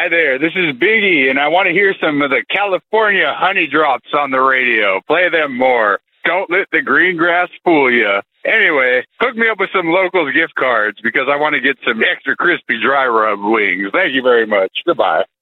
Hi there, this is Biggie, and I want to hear some of the California honey drops on the radio. Play them more. Don't let the green grass fool you. Anyway, hook me up with some Locals gift cards because I want to get some extra crispy dry rub wings. Thank you very much. Goodbye.